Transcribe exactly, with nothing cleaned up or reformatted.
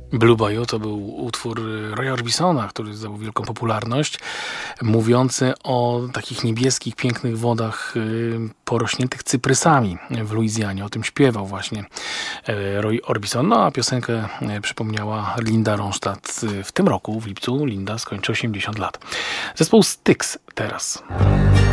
Blue Bayou to był utwór Roya Orbisona, który zdobył wielką popularność, mówiący o takich niebieskich, pięknych wodach porośniętych cyprysami w Luizjanie. O tym śpiewał właśnie Roy Orbison. No a piosenkę przypomniała Linda Ronstadt. W tym roku, w lipcu, Linda skończy osiemdziesiąt lat. Zespół Styx teraz.